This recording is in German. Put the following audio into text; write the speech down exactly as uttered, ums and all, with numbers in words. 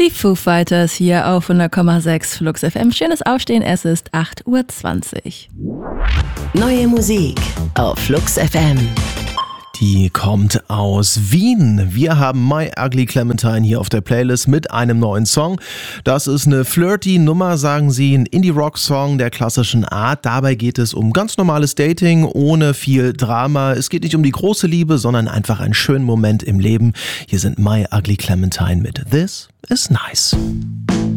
Die Foo Fighters hier auf hundert Komma sechs Flux F M. Schönes Aufstehen, es ist acht Uhr zwanzig. Neue Musik auf Flux F M. Die kommt aus Wien. Wir haben My Ugly Clementine hier auf der Playlist mit einem neuen Song. Das ist eine flirty Nummer, sagen sie, ein Indie-Rock-Song der klassischen Art. Dabei geht es um ganz normales Dating, ohne viel Drama. Es geht nicht um die große Liebe, sondern einfach einen schönen Moment im Leben. Hier sind My Ugly Clementine mit This Is Nice.